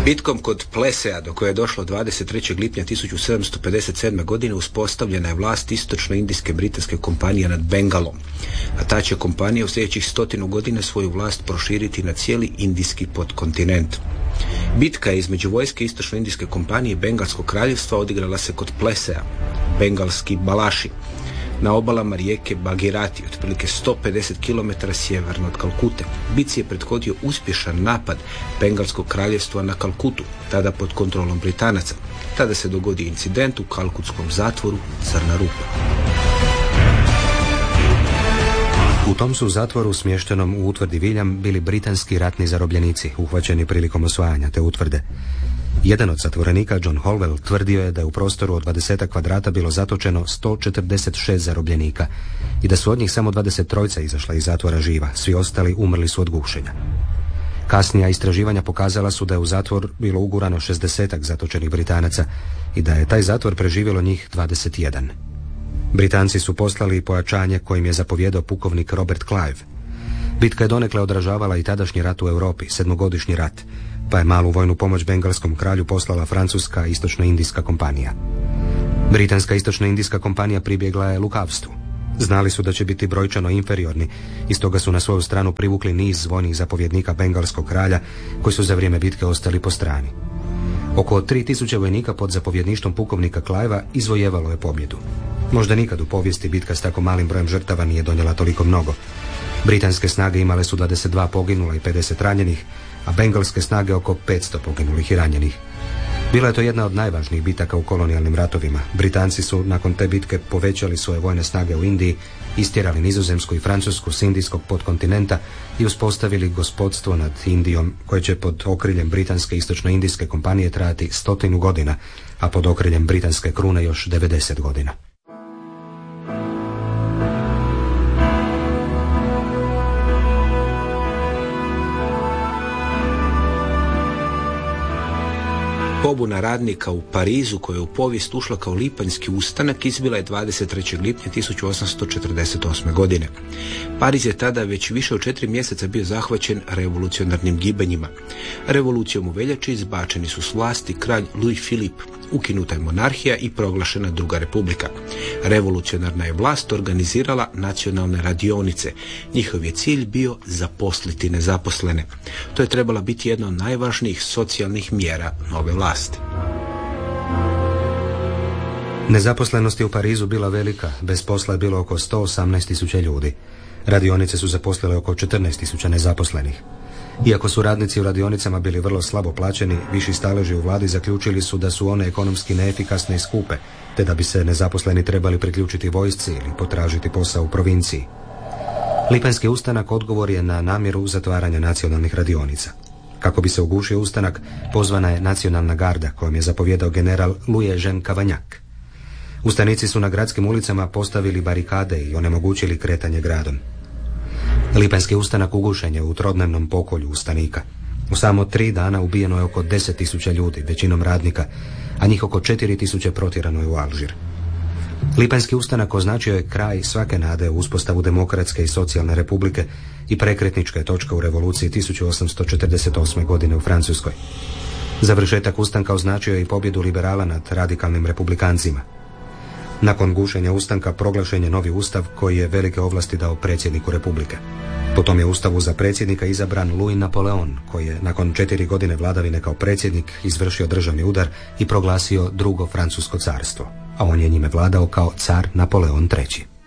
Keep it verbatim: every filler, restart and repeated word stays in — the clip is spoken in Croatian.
Bitkom kod Plesea, do koje je došlo dvadeset trećeg lipnja tisuću sedamsto pedeset sedme. godine, uspostavljena je vlast istočno-indijske britanske kompanije nad Bengalom, a ta će kompanija u sljedećih stotinu godina svoju vlast proširiti na cijeli indijski podkontinent. Bitka između vojske istočno-indijske kompanije i Bengalskog kraljevstva odigrala se kod Plesea, bengalski Balaši, na obalama rijeke Bagirati, otprilike sto pedeset kilometara sjeverno od Kalkute. Bitci je prethodio uspješan napad Bengalskog kraljevstva na Kalkutu, tada pod kontrolom Britanaca. Tada se dogodio incident u kalkutskom zatvoru Crna rupa. U tom su zatvoru smještenom u utvrdi Viljam bili britanski ratni zarobljenici, uhvaćeni prilikom osvajanja te utvrde. Jedan od zatvorenika, John Holwell, tvrdio je da je u prostoru od dvadeset kvadrata bilo zatočeno sto četrdeset šest zarobljenika i da su od njih samo dvadeset trojica izašla iz zatvora živa, svi ostali umrli su od gušenja. Kasnija istraživanja pokazala su da je u zatvor bilo ugurano šezdesetak zatočenih Britanaca i da je taj zatvor preživjelo njih dvadeset jedan. Britanci su poslali pojačanje kojim je zapovjedao pukovnik Robert Clive. Bitka je donekle odražavala i tadašnji rat u Europi, sedmogodišnji rat, pa je malu vojnu pomoć bengalskom kralju poslala francuska istočno-indijska kompanija. Britanska istočno-indijska kompanija pribjegla je lukavstvu. Znali su da će biti brojčano inferiorni i stoga su na svoju stranu privukli niz vojnih zapovjednika bengalskog kralja koji su za vrijeme bitke ostali po strani. Oko tri tisuće vojnika pod zapovjedništvom pukovnika Clivea izvojevalo je pobjedu. Možda nikad u povijesti bitka s tako malim brojem žrtava nije donijela toliko mnogo. Britanske snage imale su dvadeset dva poginula i pedeset ranjenih, a bengalske snage oko petsto poginulih i ranjenih. Bila je to jedna od najvažnijih bitaka u kolonijalnim ratovima. Britanci su nakon te bitke povećali svoje vojne snage u Indiji, istjerali Nizozemsku i Francusku s indijskog podkontinenta i uspostavili gospodstvo nad Indijom koje će pod okriljem britanske istočno-indijske kompanije trajati stotinu godina, a pod okriljem britanske krune još devedeset godina. Pobuna radnika u Parizu, koja je u povijest ušla kao lipanjski ustanak, izbila je dvadeset trećeg lipnja tisuću osamsto četrdeset osme. godine. Pariz je tada već više od četiri mjeseca bio zahvaćen revolucionarnim gibanjima. Revolucijom u veljači izbačeni su s vlasti kralj Louis Philippe, ukinuta je monarhija i proglašena druga republika. Revolucionarna je vlast organizirala nacionalne radionice. Njihov je cilj bio zaposliti nezaposlene. To je trebala biti jedna od najvažnijih socijalnih mjera nove vlasti. Nezaposlenost je u Parizu bila velika, bez posla je bilo oko sto osamnaest tisuća ljudi. Radionice su zaposlile oko četrnaest tisuća nezaposlenih. Iako su radnici u radionicama bili vrlo slabo plaćeni, viši staleži u vladi zaključili su da su one ekonomski neefikasne i skupe, te da bi se nezaposleni trebali priključiti vojsci ili potražiti posao u provinciji. Lipanjski ustanak odgovor je na namjeru zatvaranja nacionalnih radionica. Kako bi se ugušio ustanak, pozvana je nacionalna garda kojom je zapovjedao general Louis Eugène Cavaignac. Ustanici su na gradskim ulicama postavili barikade i onemogućili kretanje gradom. Lipanjski ustanak ugušen je u trodnevnom pokolju ustanika. U samo tri dana ubijeno je oko deset tisuća ljudi, većinom radnika, a njih oko četiri tisuće protjerano je u Alžir. Lipanjski ustanak označio je kraj svake nade u uspostavu demokratske i socijalne republike i prekretnička je točka u revoluciji tisuću osamsto četrdeset osme. godine u Francuskoj. Završetak ustanka označio je i pobjedu liberala nad radikalnim republikancima. Nakon gušenja ustanka proglašen je novi ustav koji je velike ovlasti dao predsjedniku republike. Potom je ustavu za predsjednika izabran Louis Napoleon, koji je nakon četiri godine vladavine kao predsjednik izvršio državni udar i proglasio drugo francusko carstvo, a on je njime vladao kao car Napoleon treći.